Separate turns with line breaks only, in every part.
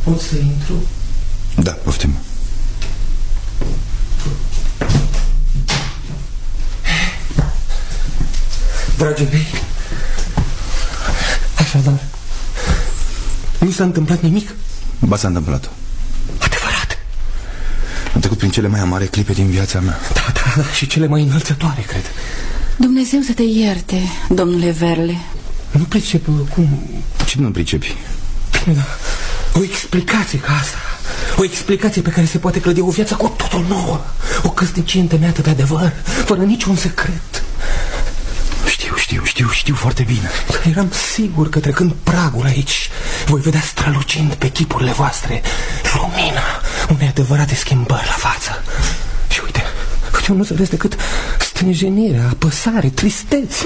Pot să intru?
Da, poftim.
Dragii mei, așadar, nu s-a întâmplat nimic?
Ba, s-a întâmplat.
Adevărat?
Am trecut prin cele mai amare clipe din viața mea.
Da, și cele mai înălțătoare, cred.
Dumnezeu să te ierte, domnule Verle.
Nu pricep cum...
Ce nu pricepi?
Bine, da, o explicație ca asta. O explicație pe care se poate clădi o viață cu totul nouă. O căsnicie întemeiată de adevăr, fără niciun secret.
Știu foarte bine.
Eram sigur că trecând pragul aici voi vedea strălucind pe chipurile voastre lumina unei adevărate schimbări la față. Și uite, eu nu zăresc decât stânjenirea, apăsare, tristețe.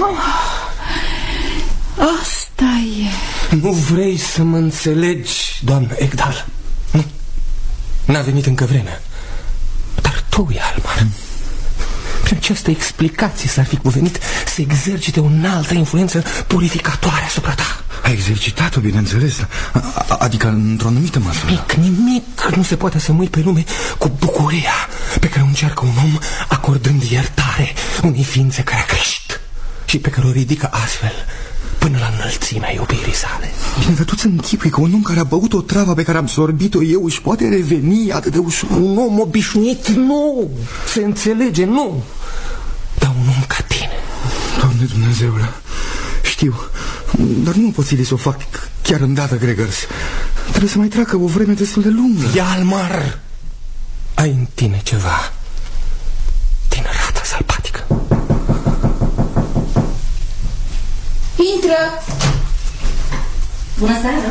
Asta e.
Nu vrei să mă înțelegi, doamnă Ekdal? Nu, n-a venit încă vremea. Dar tu, Hjalmar, prin această explicație s-ar fi cuvenit să exercite o înaltă influență purificatoare asupra ta.
A exercitat-o, bineînțeles. Adică într-o anumită măsură.
Nimic nu se poate să mâi pe lume cu bucuria pe care o încearcă un om acordând iertare unei ființe care a greșit și pe care o ridică astfel până la înălțimea iubirii sale.
Bine, dar tu ți închipui că un om care a băut o travă pe care am sorbit-o eu își poate reveni atât de ușor?
Un om obișnuit, nu. Se înțelege, nu. Dar un om ca tine.
Doamne Dumnezeule, știu, dar nu pot să o fac chiar îndată, Gregers. Trebuie să mai treacă o vreme destul de lungă.
Hjalmar, ai în tine ceva din rata sălbatică.
Intră! Bună seara!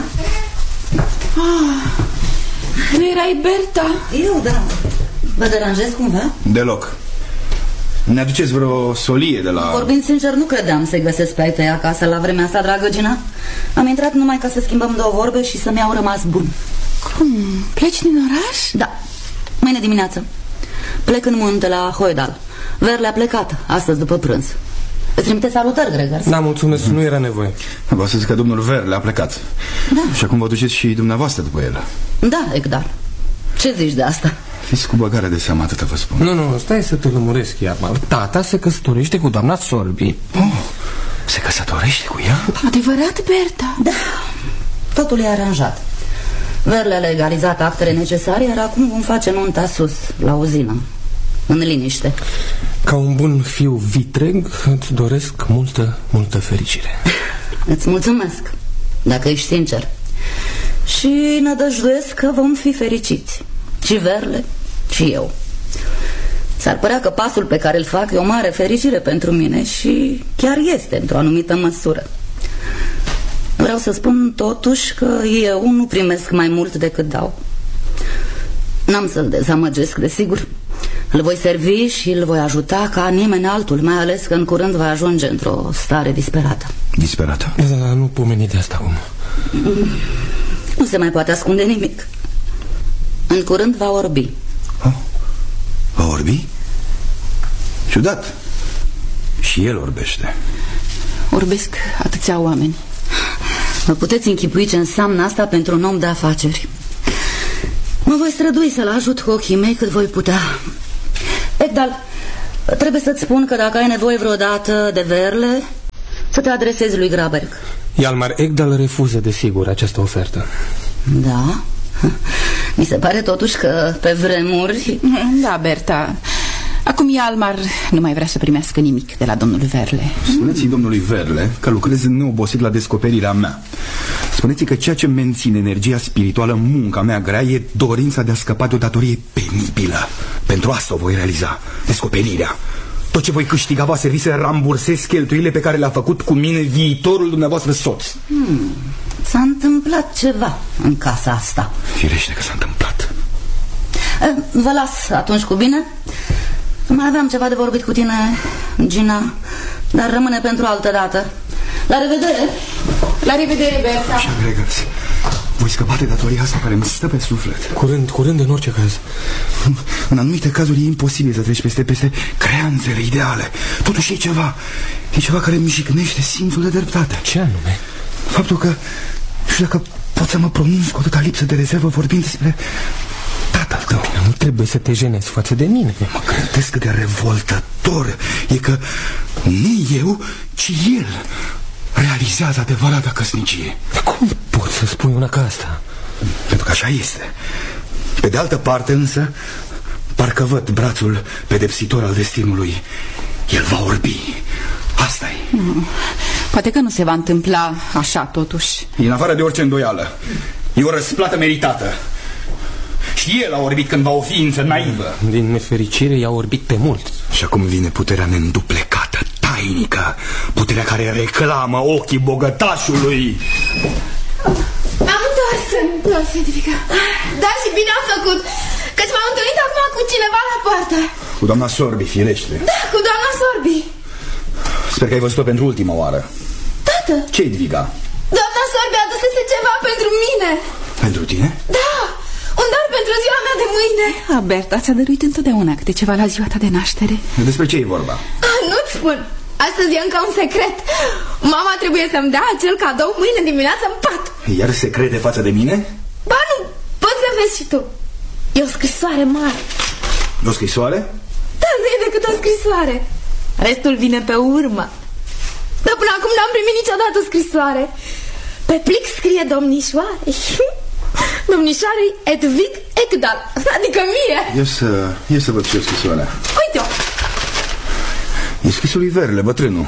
Tu erai Berta?
Eu, da. Vă deranjez cumva?
Deloc. Ne aduceți vreo solie de la...
Vorbind sincer, nu credeam să-i găsesc pe ai tăi acasă la vremea asta, dragă Gina. Am intrat numai ca să schimbăm două vorbe și să mi-au rămas bun.
Cum? Pleci din oraș?
Da, mâine dimineață. Plec în munte la Hoedal. Verle a plecat astăzi după prânz. Îți trimite salutări, Gregers?
Da, mulțumesc, nu era nevoie.
Vă să zic că domnul Verle a plecat.
Da.
Și acum vă duceți și dumneavoastră după el.
Da, Ekdal. Ce zici de asta?
Fiți cu băgare de seamă, atâta vă spun.
Nu, stai să te lămuresc, Hjalmar. Tata se căsătorește cu doamna Sorbi.
Se căsătorește cu ea?
Adevărat, Berta?
Da, totul e aranjat. Verle a legalizat actele necesare, iar acum vom face nunta sus, la uzină, în liniște.
Ca un bun fiu vitreg, îți doresc multă fericire.
Îți mulțumesc, dacă ești sincer. Și nădăjduiesc că vom fi fericiți. Și Verle, și eu. S-ar părea că pasul pe care îl fac e o mare fericire pentru mine și chiar este, într-o anumită măsură. Vreau să spun totuși că eu nu primesc mai mult decât dau. N-am să-l dezamăgesc, desigur. Îl voi servi și îl voi ajuta ca nimeni altul, mai ales că în curând va ajunge într-o stare disperată.
Disperată?
Da, nu pomeni de asta acum.
Nu se mai poate ascunde nimic. În curând va orbi.
Va orbi? Ciudat. Și el orbește.
Orbesc atâția oameni.
Vă puteți închipui ce înseamnă asta pentru un om de afaceri. Mă voi strădui să-l ajut cu ochii mei cât voi putea. Ekdal, trebuie să-ți spun că dacă ai nevoie vreodată de Verle, să te adresezi lui Graberg.
Hjalmar Ekdal refuză, desigur, această ofertă.
Da? Mi se pare totuși că pe vremuri...
Da, Berta. Acum Hjalmar nu mai vrea să primească nimic de la domnul Verle.
Spuneți-i domnului Verle că lucrez neobosit la descoperirea mea. Spuneți-i că ceea ce menține energia spirituală în munca mea grea e dorința de a scăpa de o datorie penibilă. Pentru asta o voi realiza, descoperirea. Tot ce voi câștiga va servi să rambursez cheltuielile pe care le-a făcut cu mine viitorul dumneavoastră soț.
S-a întâmplat ceva în casa asta.
Firește că s-a întâmplat.
Vă las atunci cu bine. Mai aveam ceva de vorbit cu tine, Gina, dar rămâne pentru altă dată. La revedere!
La revedere, Berta!
Și Gregers, voi scăpa de datoria asta care îmi stă pe suflet.
Curând, în orice caz.
În anumite cazuri e imposibil să treci peste creanțele ideale. Totuși e ceva care îmi jignește simțul de dreptate.
Ce anume?
Faptul că, nu știu dacă pot să mă pronunț cu atâta lipsă de rezervă vorbind despre tatăl tău.
Nu trebuie să te jenezi față de mine.
Mă gândesc cât de revoltător e că nu eu, ci el realizează adevărata căsnicie.
Cum poți să spui una ca asta?
Pentru că așa este. Pe de altă parte însă, parcă văd brațul pedepsitor al destinului. El va orbi. Asta-i.
Poate că nu se va întâmpla așa totuși.
În afară de orice îndoială, e o răsplată meritată. Și el a orbit cândva o ființă naivă.
Din nefericire i-a orbit pe mult.
Și acum vine puterea neînduplecată, tainică, puterea care reclamă ochii bogătașului.
M-am întors în Sedrica. Da, și bine am făcut, căci m-am întâlnit acum cu cineva la poartă.
Cu doamna Sorbi, firește.
Da, cu doamna Sorbi.
Sper că ai văzut-o pentru ultima oară.
Tată!
Ce-i, Edviga?
Doamna Sorbi adusese ceva pentru mine.
Pentru tine?
Da, un dar pentru ziua mea de mâine.
Berta ți-a dăruit întotdeauna câte ceva la ziua ta de naștere.
Despre ce e vorba?
Nu-ți spun. Astăzi e încă un secret. Mama trebuie să-mi dea acel cadou mâine dimineață în pat.
Iar secrete față de mine?
Ba nu, poți să vezi și tu. E o scrisoare mare.
O scrisoare?
Da, nu e decât o scrisoare. Restul vine pe urmă. Dar până acum n-am primit niciodată scrisoare. Pe plic scrie domnișoare. Domnișoarei Edvig Ekdal. Adică mie.
Eu să văd ce e scrisoarea.
Uite-o.
E scrisul lui Verle, bătrânul.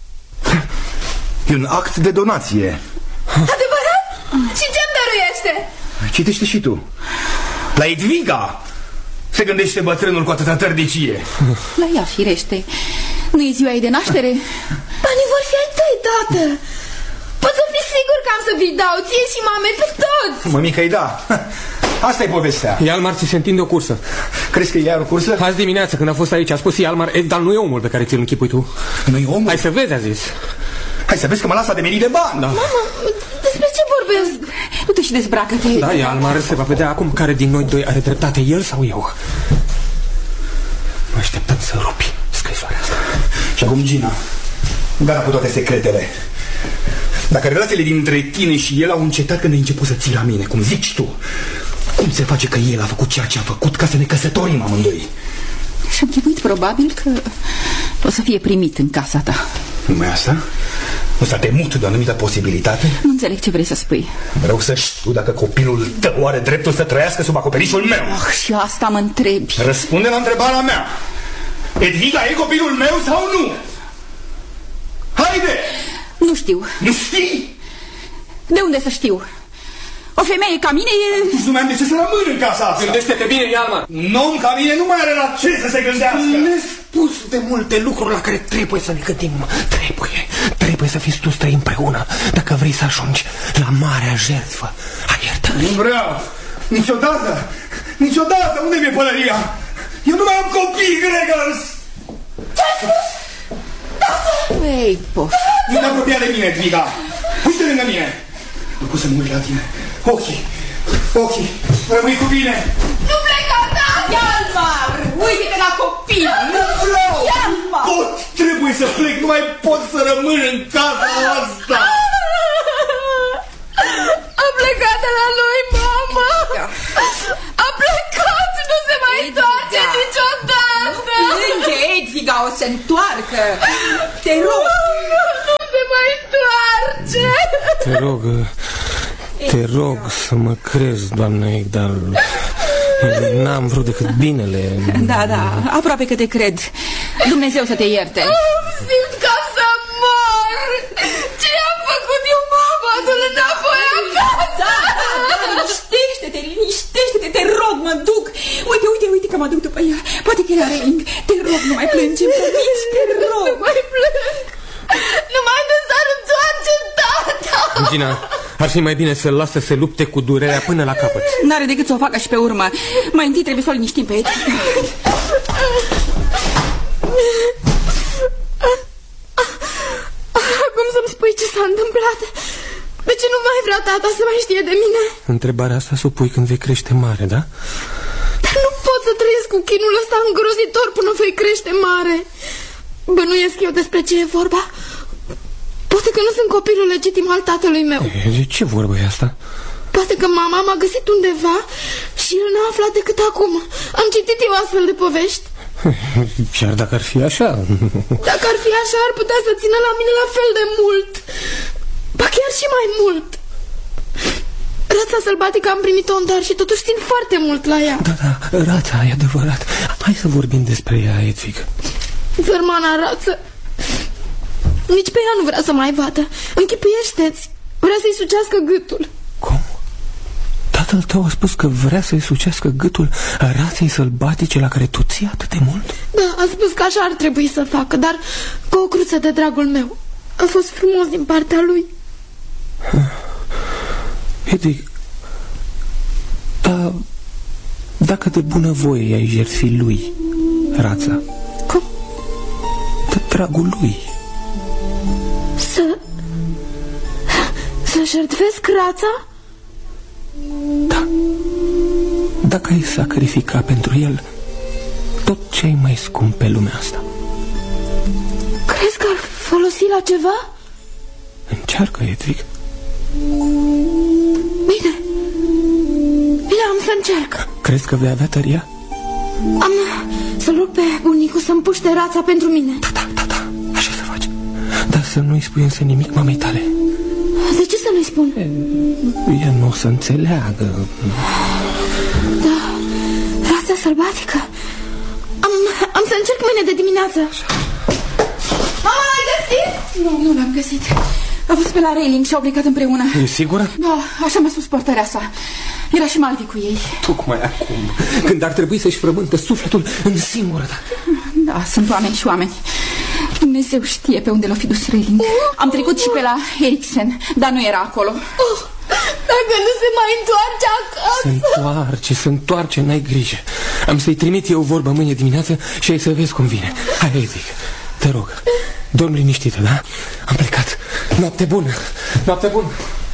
E un act de donație.
Adevărat? Și ce-mi dăruiește?
Citește și tu. La Edviga se gândește bătrânul cu atâta tărdicie.
La ea, firește. Nu e ziua ei de naștere?
Banii vor fi ai tăi, tată. Poți să fii sigur că am să vi dau ție și mamei pe toți.
Mămică-i da. Asta e povestea.
Ialmar ți se întinde o cursă.
Crezi că e iar o cursă?
Azi dimineață când a fost aici a spus Ialmar, dar nu e omul pe care ți-l închipui tu.
Nu e omul?
Hai să vezi, a zis.
Hai să vezi că mă lasă de merit de bani. Da.
Mama, despre ce vorbesc?
Du-te și dezbracă-te.
Da, Ialmar se va vedea acum care din noi doi are dreptate, el sau eu. Mă așteptăm să rupi scrisoarea asta.
Și acum, Gina, gata cu toate secretele. Dacă relațiile dintre tine și el au încetat când ai început să ții la mine, cum zici tu, cum se face că el a făcut ceea ce a făcut ca să ne căsătorim amândoi?
Și-am chipuit probabil că o să fie primit în casa ta.
Numai asta? Nu s-a temut de o anumită posibilitate?
Nu înțeleg ce vrei să spui.
Vreau să știu dacă copilul tău are dreptul să trăiască sub acoperișul meu.
Și asta mă întrebi.
Răspunde la întrebarea mea. Edviga e copilul meu sau nu? Haide!
Nu știu.
Nu știi?
De unde să știu? O femeie ca mine e...
Nici nu mai am de ce să rămân în casa asta.
Gândește-te bine, Ialmar.
Un om ca mine nu mai are la ce să se gândească.
Nespus de multe lucruri la care trebuie să ne gândim. Trebuie să fiți tu străi împreună dacă vrei să ajungi la marea jertfă a iertării.
Nu vreau. Niciodată. Unde mi-e pălăria? Eu nu mai am copii, Gregors.
Ce-ai spus?
Ei, pof.
Nu te apropia de mine, Edviga. Uite lângă mine. Nu pot să mă uit la tine. Ochii. Rămâi cu bine.
Nu pleca, da!
Ialmar, uite-te la copii.
Nu vreau.
Ialmar.
Trebuie să plec. Nu mai pot să rămân în casa asta.
A plecat de la noi, mama. A plecat, nu se mai întoarce niciodată.
Plânge, Edviga, o să întoarcă. Te rog.
Nu se mai întoarce.
Te rog să mă crezi, doamnă Ekdal. N-am vrut decât binele.
Da, aproape că te cred. Dumnezeu să te ierte.
Simt ca să mor. Ce am făcut eu, mama? Du-l înapoi acasă.
Liniștește-te, te rog, mă duc. Uite că mă duc după ea. Poate că el are ring. Te rog, nu mai plângi, te rog.
Nu mai plâng. Numai de s-ar întoarce tata.
Gina, ar fi mai bine să-l las să se lupte cu durerea până la capăt.
N-are decât să o facă și pe urmă. Mai întâi trebuie să o liniștim pe Edviga.
Acum să-mi spui ce s-a întâmplat. De ce nu mai vrea tata să mai știe de mine?
Întrebarea asta să o pui când vei crește mare, da?
Dar nu pot să trăiesc cu chinul ăsta îngrozitor până voi crește mare. Bănuiesc eu despre ce e vorba. Poate că nu sunt copilul legitim al tatălui meu.
De ce vorbă e asta?
Poate că mama m-a găsit undeva și el n-a aflat decât acum. Am citit eu astfel de povești.
Chiar dacă ar fi așa.
Dacă ar fi așa, ar putea să țină la mine la fel de mult. Ba chiar și mai mult. Rața sălbatică am primit-o în dar și totuși țin foarte mult la ea.
Da, rața, e adevărat. Hai să vorbim despre ea, Edvig.
Sărmana rață. Nici pe ea nu vrea să mai vadă. Închipuiește-ți. Vrea să-i sucească gâtul.
Cum? Tatăl tău a spus că vrea să-i sucească gâtul raței sălbatice la care tu ții atât de mult?
Da, a spus că așa ar trebui să facă, dar cu o cruță de dragul meu. A fost frumos din partea lui.
Edvig, dar dacă de bunăvoie i-ai jertfi lui rața?
Cum?
De dragul lui.
Să jertfesc rața?
Da. Dacă ai sacrifica pentru el tot ce ai mai scump pe lumea asta.
Crezi că ar folosi la ceva?
Încearcă, Edvig.
Bine, am să încerc.
Crezi că vei avea tăria?
Am să-l rog pe bunicul să-mi puște rața pentru mine.
Da, așa să faci. Dar să nu-i spui însă nimic mamei tale.
De ce să nu-i spun?
Ea nu o să înțeleagă.
Da, rața sălbatică. Am să încerc mâine de dimineață. Mama, l-ai găsit?
Nu l-am găsit. A fost pe la railing și au plecat împreună.
E sigură?
Da, așa mi-a spus portarea sa. Era și Malvi cu ei.
Tocmai acum, când ar trebui să-și frământă sufletul în singurătate.
Da, sunt oameni și oameni. Dumnezeu știe pe unde l-a fi dus railing. Am trecut și pe la Eriksen, dar nu era acolo.
Dacă nu se mai întoarce acasă.
Se întoarce, n-ai grijă. Am să-i trimit eu vorbă mâine dimineață și ai să vezi cum vine. Hai, Edvig, te rog, dormi liniștită, da? Am plecat. Noapte bună. Noapte bună.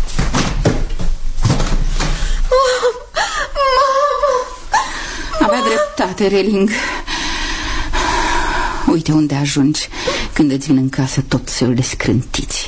Avea dreptate, Reling. Uite unde ajungi când îți vin în casă tot felul de scrântiți.